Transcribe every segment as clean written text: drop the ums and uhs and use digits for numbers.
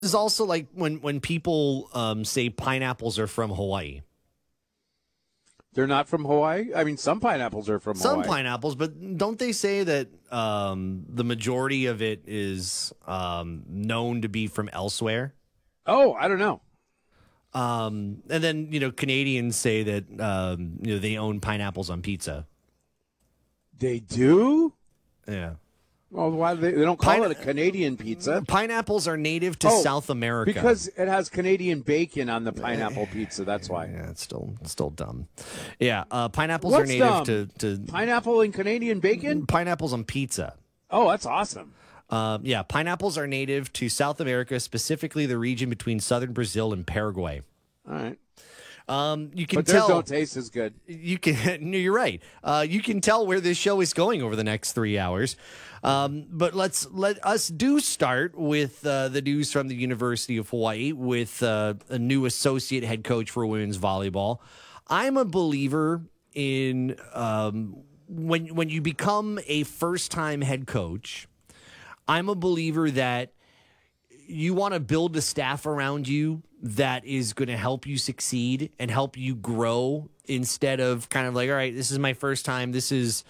is also like when people say pineapples are from Hawaii. They're not from Hawaii? I mean, some pineapples are from Some Hawaii. pineapples, but don't they say that the majority of it is known to be from elsewhere? Oh, I don't know. And then, Canadians say that, they own pineapples on pizza. They do? Yeah. Well, why do they don't call it a Canadian pizza? Pineapples are native to South America. Because it has Canadian bacon on the pineapple pizza. That's why. Yeah, it's still dumb. Yeah, pineapples What's are native to pineapple and Canadian bacon? Pineapples on pizza. Oh, that's awesome. Yeah, pineapples are native to South America, specifically the region between southern Brazil and Paraguay. All right. You can but tell. Theirs don't taste as good. You can. No, you're right. You can tell where this show is going over the next 3 hours. But let us start with the news from the University of Hawaii with a new associate head coach for women's volleyball. I'm a believer in when you become a first-time head coach. I'm a believer that you want to build a staff around you that is going to help you succeed and help you grow instead of kind of like, all right, this is my first time. This is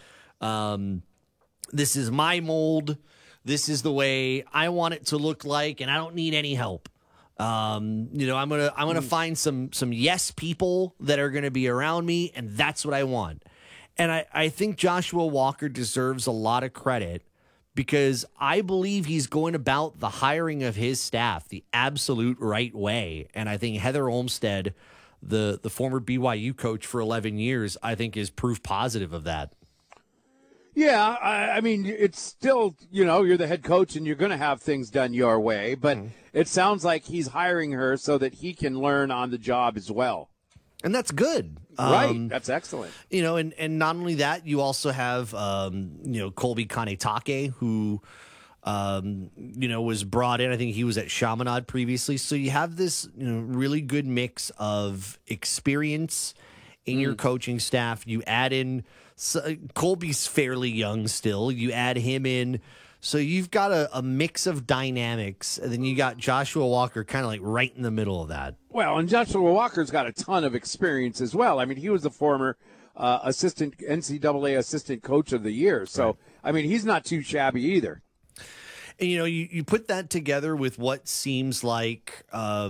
my mold. This is the way I want it to look like, and I don't need any help. I'm gonna find some yes people that are gonna be around me, and that's what I want. And I think Joshua Walker deserves a lot of credit because I believe he's going about the hiring of his staff the absolute right way. And I think Heather Olmstead, the former BYU coach for 11 years, I think is proof positive of that. Yeah, I mean, it's still, you're the head coach and you're going to have things done your way. But it sounds like he's hiring her so that he can learn on the job as well. And that's good. Right. That's excellent. And not only that, you also have, Colby Kanetake, who, was brought in. I think he was at Chaminade previously. So you have this really good mix of experience in your coaching staff. You add in Colby's fairly young still. You add him in. So you've got a mix of dynamics, and then you got Joshua Walker kind of like right in the middle of that. Well, and Joshua Walker's got a ton of experience as well. I mean, he was the former NCAA assistant coach of the year. So, right. I mean, he's not too shabby either. And, you put that together with what seems like, a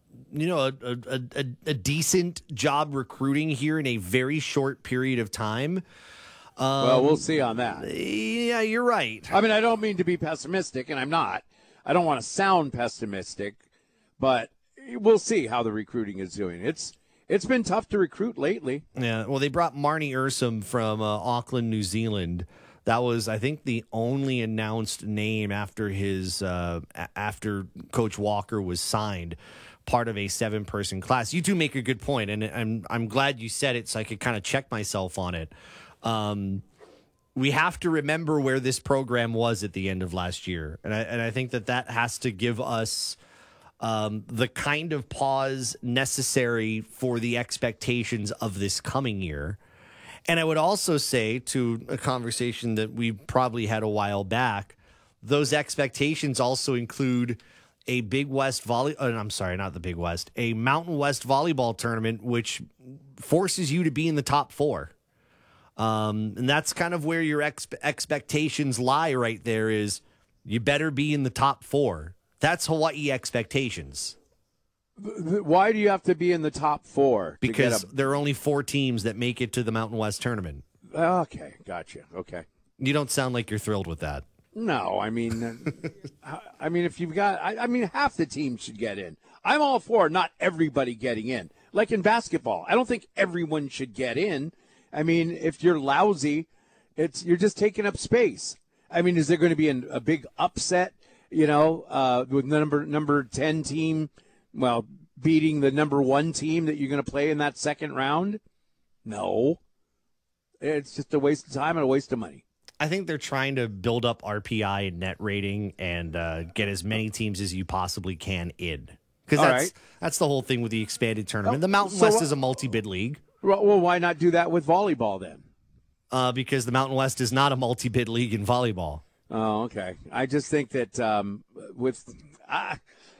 decent job recruiting here in a very short period of time. Well, we'll see on that. Yeah, you're right. I mean, I don't mean to be pessimistic, and I'm not. I don't want to sound pessimistic, but we'll see how the recruiting is doing. It's been tough to recruit lately. Yeah, well, they brought Marnie Ursum from Auckland, New Zealand. That was, I think, the only announced name after after Coach Walker was signed, part of a 7-person class. You two make a good point, and I'm glad you said it so I could kind of check myself on it. We have to remember where this program was at the end of last year. And I think that has to give us the kind of pause necessary for the expectations of this coming year. And I would also say, to a conversation that we probably had a while back, those expectations also include a Big West a Mountain West volleyball tournament, which forces you to be in the top 4. And that's kind of where your expectations lie right there is you better be in the top 4. That's Hawaii expectations. Why do you have to be in the top 4? Because there are only 4 teams that make it to the Mountain West tournament. Okay, gotcha. Okay. You don't sound like you're thrilled with that. No, I mean, if you've got, half the team should get in. I'm all for not everybody getting in. Like in basketball, I don't think everyone should get in. I mean, if you're lousy, you're just taking up space. I mean, is there going to be a big upset, with the number 10 team, beating the number 1 team that you're going to play in that second round? No. It's just a waste of time and a waste of money. I think they're trying to build up RPI and net rating and get as many teams as you possibly can in. Because that's the whole thing with the expanded tournament. The Mountain West is a multi-bid league. Well, why not do that with volleyball then? Because the Mountain West is not a multi-bid league in volleyball. Oh, okay. I just think that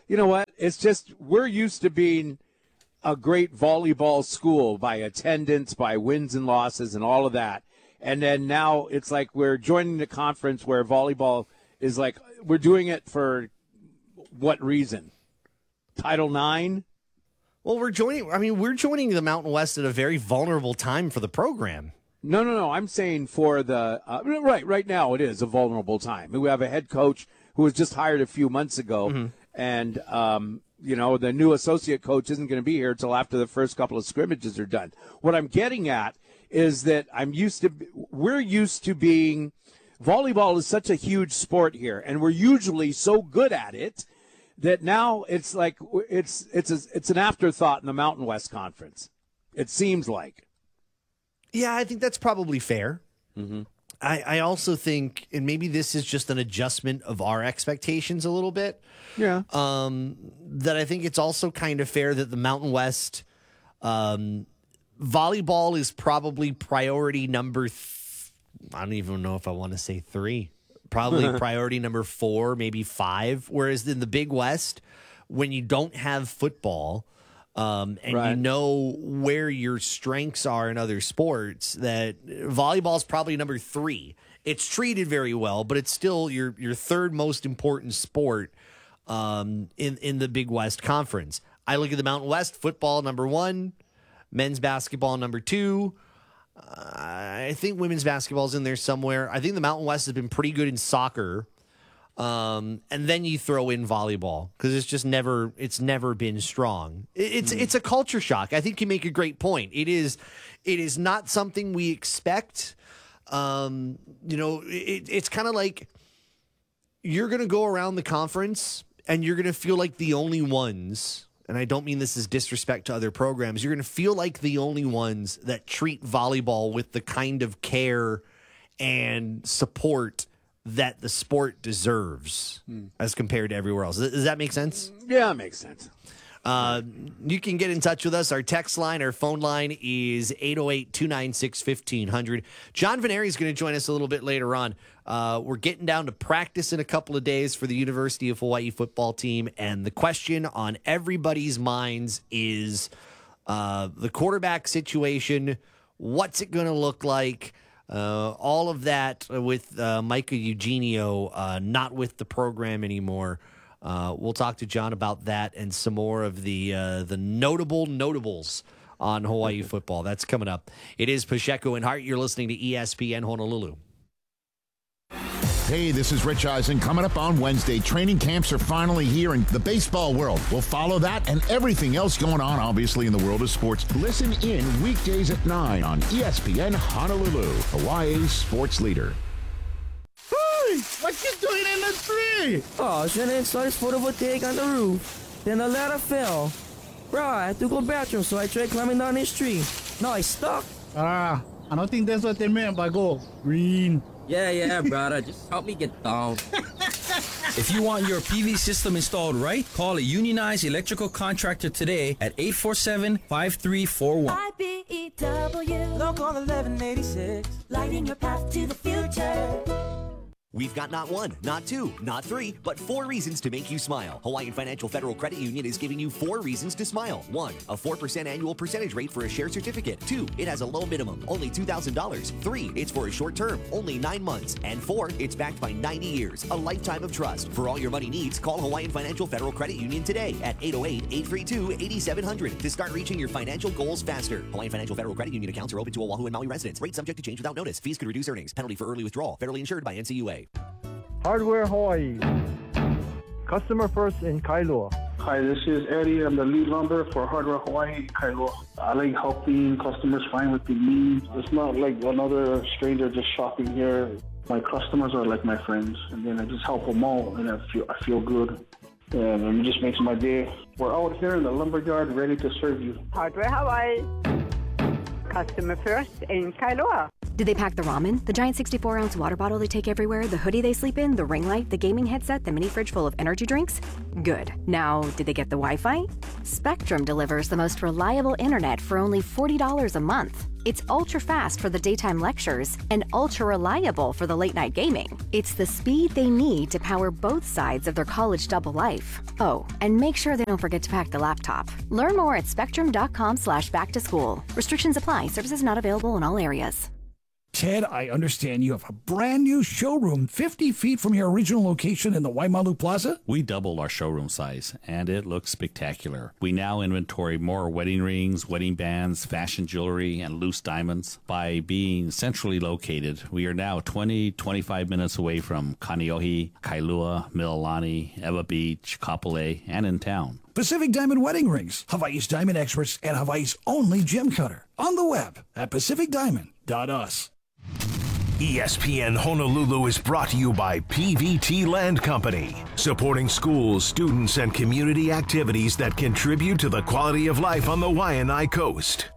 you know what? It's just we're used to being a great volleyball school by attendance, by wins and losses, and all of that. And then now it's like we're joining the conference where volleyball is like we're doing it for what reason? Title IX? Well, we're joining the Mountain West at a very vulnerable time for the program. No. I'm saying for the right now it is a vulnerable time. We have a head coach who was just hired a few months ago, and the new associate coach isn't going to be here until after the first couple of scrimmages are done. What I'm getting at is that we're used to being volleyball is such a huge sport here, and we're usually so good at it that now it's like it's an afterthought in the Mountain West Conference. It seems like. Yeah, I think that's probably fair. Mm-hmm. I also think, and maybe this is just an adjustment of our expectations a little bit. Yeah. That I think it's also kind of fair that the Mountain West volleyball is probably priority number. I don't even know if I want to say 3. Probably priority number 4, maybe 5. Whereas in the Big West, when you don't have football, and right. you know where your strengths are in other sports, that volleyball is probably number 3. It's treated very well, but it's still your third most important sport in the Big West Conference. I look at the Mountain West, football number 1, men's basketball number 2. I think women's basketball is in there somewhere. I think the Mountain West has been pretty good in soccer. And then you throw in volleyball because it's never been strong. It's a culture shock. I think you make a great point. It is not something we expect. It's kind of like you're going to go around the conference and you're going to feel like the only ones. And I don't mean this as disrespect to other programs. You're going to feel like the only ones that treat volleyball with the kind of care and support that the sport deserves as compared to everywhere else. Does that make sense? Yeah, it makes sense. You can get in touch with us. Our text line, our phone line is 808-296-1500. John Veneri is going to join us a little bit later on. We're getting down to practice in a couple of days for the University of Hawaii football team, and the question on everybody's minds is the quarterback situation. What's it going to look like? All of that with Micah Eugenio not with the program anymore. We'll talk to John about that and some more of the notables on Hawaii football. That's coming up. It is Pacheco and Hart. You're listening to ESPN Honolulu. Hey, this is Rich Eisen. Coming up on Wednesday, training camps are finally here in the baseball world. We'll follow that and everything else going on, obviously, in the world of sports. Listen in weekdays at 9 on ESPN Honolulu, Hawaii's sports leader. Hey, what you doing in the tree? Oh, I was trying to install this photovoltaic on the roof. Then the ladder fell. Bro, I had to go bathroom, so I tried climbing down this tree. Now I stuck. I don't think that's what they meant by go green. Yeah, brother. Just help me get down. If you want your PV system installed right, call a unionized electrical contractor today at 847-5341. IBEW, Local 1186, lighting your path to the future. We've got not 1, not 2, not 3, but 4 reasons to make you smile. Hawaiian Financial Federal Credit Union is giving you 4 reasons to smile. 1, a 4% annual percentage rate for a share certificate. 2, it has a low minimum, only $2,000. 3, it's for a short term, only 9 months. And 4, it's backed by 90 years, a lifetime of trust. For all your money needs, call Hawaiian Financial Federal Credit Union today at 808-832-8700 to start reaching your financial goals faster. Hawaiian Financial Federal Credit Union accounts are open to Oahu and Maui residents. Rate subject to change without notice. Fees could reduce earnings. Penalty for early withdrawal. Federally insured by NCUA. Hardware Hawaii. Customer first in Kailua. Hi, this is Eddie. I'm the lead lumber for Hardware Hawaii in Kailua. I like helping customers find what they need. It's not like another stranger just shopping here. My customers are like my friends, and then I just help them all, and I feel good. And it just makes my day. We're out here in the lumberyard ready to serve you. Hardware Hawaii. Customer first in Kailua. Did they pack the ramen, the giant 64-ounce water bottle they take everywhere, the hoodie they sleep in, the ring light, the gaming headset, the mini fridge full of energy drinks? Good. Now, did they get the Wi-Fi? Spectrum delivers the most reliable internet for only $40 a month. It's ultra-fast for the daytime lectures and ultra-reliable for the late-night gaming. It's the speed they need to power both sides of their college double life. Oh, and make sure they don't forget to pack the laptop. Learn more at spectrum.com/back-to-school. Restrictions apply. Services not available in all areas. Ted, I understand you have a brand new showroom 50 feet from your original location in the Waimalu Plaza? We doubled our showroom size, and it looks spectacular. We now inventory more wedding rings, wedding bands, fashion jewelry, and loose diamonds. By being centrally located, we are now 25 minutes away from Kaneohe, Kailua, Mililani, Ewa Beach, Kapolei, and in town. Pacific Diamond Wedding Rings, Hawaii's diamond experts and Hawaii's only gem cutter. On the web at pacificdiamond.us. ESPN Honolulu is brought to you by PVT Land Company, supporting schools, students, and community activities that contribute to the quality of life on the Waianae Coast.